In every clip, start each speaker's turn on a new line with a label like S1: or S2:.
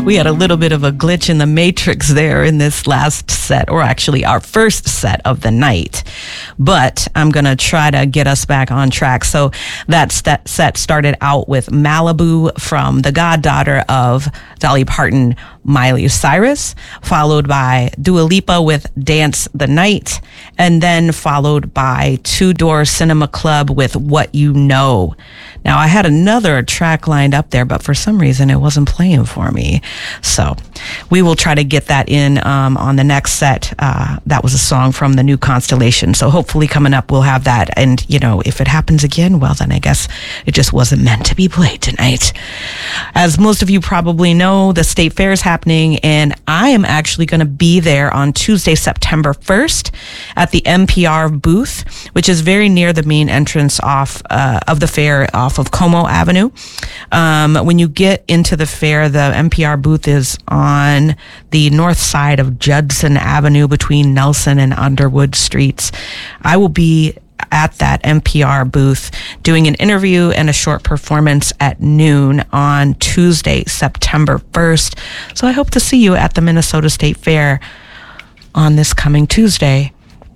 S1: We had a little bit of a glitch in the matrix there in this last set, or actually our first set of the night. But I'm going to try to get us back on track. So that set started out with Malibu from the goddaughter of Dolly Parton, Miley Cyrus, followed by Dua Lipa with Dance the Night, and then followed by Two Door Cinema Club with What You Know. Now, I had another track lined up there, but for some reason it wasn't playing for me. So we will try to get that in on the next set. That was a song from the new Constellation. So hopefully coming up we'll have that. And, you know, if it happens again, well, then I guess it just wasn't meant to be played tonight. As most of you probably know, the State Fair is happening, and I am actually going to be there on Tuesday, September 1st at the NPR booth, which is very near the main entrance of the fair off of Como Avenue. When you get into the fair, the NPR booth is on the north side of Judson Avenue between Nelson and Underwood Streets. I will be at that NPR booth doing an interview and a short performance at noon on Tuesday, September 1st. So I hope to see you at the Minnesota State Fair on this coming Tuesday.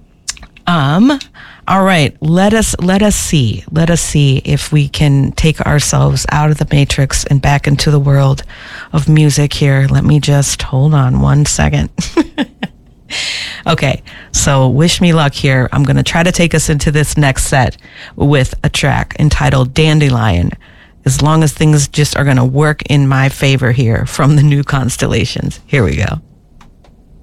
S1: All right, let us see if we can take ourselves out of the matrix and back into the world of music here. Let me just hold on one second. Okay, so wish me luck here. I'm going to try to take us into this next set with a track entitled Dandelion, as long as things just are going to work in my favor here from the new Constellations. Here we go.